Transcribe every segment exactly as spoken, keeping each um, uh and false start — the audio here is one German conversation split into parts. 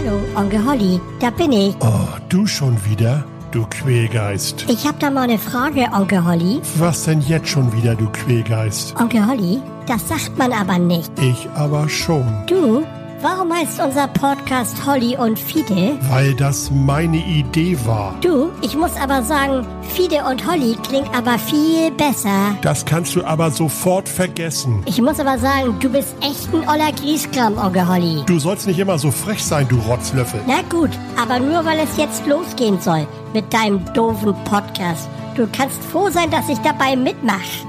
Hallo, Onkel Holly, da bin ich. Oh, du schon wieder? Du Quälgeist. Ich hab da mal eine Frage, Onkel Holly. Was denn jetzt schon wieder, du Quälgeist? Onkel Holly, das sagt man aber nicht. Ich aber schon. Du, warum heißt unser Podcast Holly und Fide? Weil das meine Idee war. Du, ich muss aber sagen, Fide und Holly klingt aber viel besser. Das kannst du aber sofort vergessen. Ich muss aber sagen, du bist echt ein oller Grieskram, Onkel Holly. Du sollst nicht immer so frech sein, du Rotzlöffel. Na gut, aber nur weil es jetzt losgehen soll mit deinem doofen Podcast. Du kannst froh sein, dass ich dabei mitmache.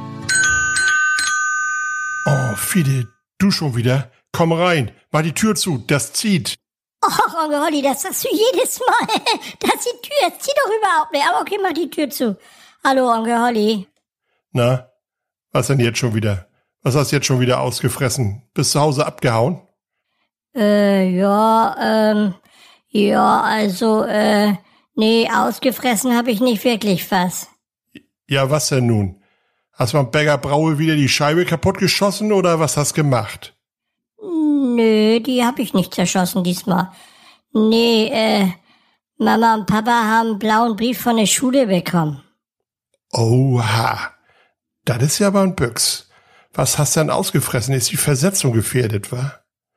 Oh, Fide, du schon wieder? Komm rein, mach die Tür zu, das zieht. Och, Onkel Holly, das sagst du jedes Mal. Das ist die Tür, das zieht doch überhaupt nicht. Aber okay, mach die Tür zu. Hallo, Onkel Holly. Na, was denn jetzt schon wieder? Was hast du jetzt schon wieder ausgefressen? Bist zu Hause abgehauen? Äh, ja, ähm, ja, also, äh, nee, ausgefressen habe ich nicht wirklich was. Ja, was denn nun? Hast du am Bäcker Braue wieder die Scheibe kaputt geschossen oder was hast gemacht? Nö, die habe ich nicht zerschossen diesmal. Nee, äh, Mama und Papa haben einen blauen Brief von der Schule bekommen. Oha, das ist ja aber ein Büchs. Was hast du denn ausgefressen? Ist die Versetzung gefährdet, wa?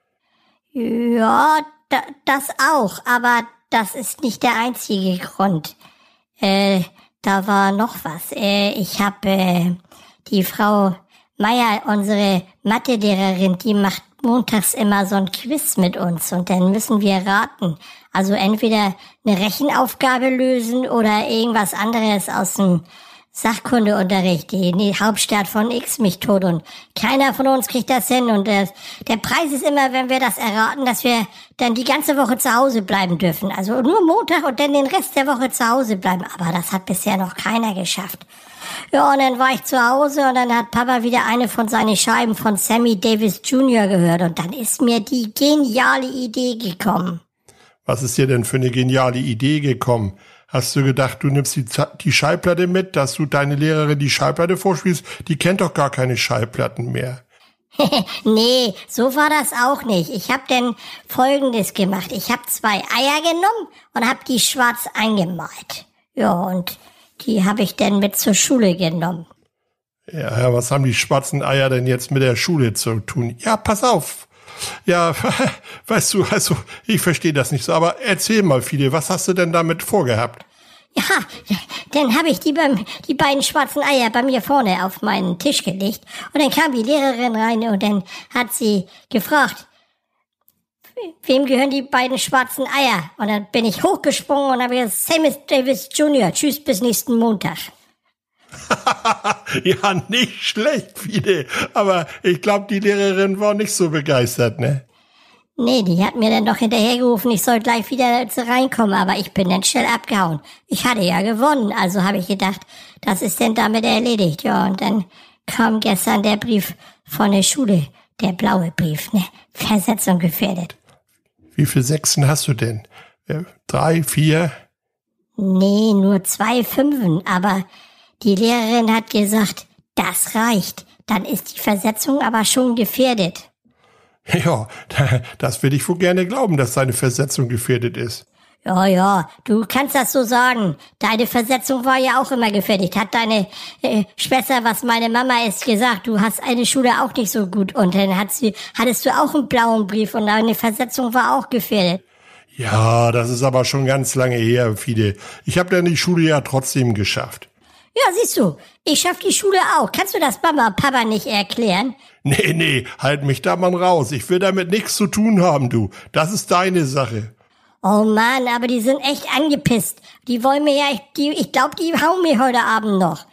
Ja, da, das auch, aber das ist nicht der einzige Grund. Äh, da war noch was. Äh, ich habe äh, die Frau Meier, unsere Mathelehrerin, die macht montags immer so ein Quiz mit uns und dann müssen wir raten. Also entweder eine Rechenaufgabe lösen oder irgendwas anderes aus dem Sachkundeunterricht. Die, die Hauptstadt von X mich tot und keiner von uns kriegt das hin und der, der Preis ist immer, wenn wir das erraten, dass wir dann die ganze Woche zu Hause bleiben dürfen. Also nur Montag und dann den Rest der Woche zu Hause bleiben. Aber das hat bisher noch keiner geschafft. Ja, und dann war ich zu Hause und dann hat Papa wieder eine von seinen Scheiben von Sammy Davis Junior gehört und dann ist mir die geniale Idee gekommen. Was ist dir denn für eine geniale Idee gekommen? Hast du gedacht, du nimmst die, die Schallplatte mit, dass du deine Lehrerin die Schallplatte vorspielst? Die kennt doch gar keine Schallplatten mehr. Nee, so war das auch nicht. Ich habe denn Folgendes gemacht. Ich habe zwei Eier genommen und habe die schwarz eingemalt. Ja, und die habe ich dann mit zur Schule genommen. Ja, was haben die schwarzen Eier denn jetzt mit der Schule zu tun? Ja, pass auf. Ja, weißt du, also ich verstehe das nicht so, aber erzähl mal, Fide, was hast du denn damit vorgehabt? Ja, dann habe ich die, beim, die beiden schwarzen Eier bei mir vorne auf meinen Tisch gelegt und dann kam die Lehrerin rein und dann hat sie gefragt, wem gehören die beiden schwarzen Eier? Und dann bin ich hochgesprungen und habe gesagt, Sammy Davis Junior, tschüss, bis nächsten Montag. Ja, nicht schlecht, Fide. Aber ich glaube, die Lehrerin war nicht so begeistert, ne? Nee, die hat mir dann doch hinterhergerufen, ich soll gleich wieder reinkommen, aber ich bin dann schnell abgehauen. Ich hatte ja gewonnen, also habe ich gedacht, das ist denn damit erledigt. Ja, und dann kam gestern der Brief von der Schule, der blaue Brief, ne? Versetzung gefährdet. Wie viele Sechsen hast du denn? Drei, vier? Nee, nur zwei Fünfen, aber die Lehrerin hat gesagt, das reicht. Dann ist die Versetzung aber schon gefährdet. Ja, das will ich wohl gerne glauben, dass deine Versetzung gefährdet ist. Ja, ja, du kannst das so sagen. Deine Versetzung war ja auch immer gefährdet. Hat deine äh, Schwester, was meine Mama ist, gesagt, du hast eine Schule auch nicht so gut. Und dann hat sie, hattest du auch einen blauen Brief und deine Versetzung war auch gefährdet. Ja, das ist aber schon ganz lange her, Fide. Ich habe dann die Schule ja trotzdem geschafft. Ja, siehst du, ich schaff die Schule auch. Kannst du das Mama und Papa nicht erklären? Nee, nee, halt mich da mal raus. Ich will damit nichts zu tun haben, du. Das ist deine Sache. Oh Mann, aber die sind echt angepisst. Die wollen mir ja, die, ich glaube, die hauen mir heute Abend noch.